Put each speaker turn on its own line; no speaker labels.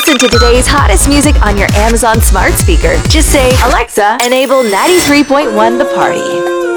Listen to today's hottest music on your Amazon smart speaker. Just say, Alexa, enable 93.1 The Party.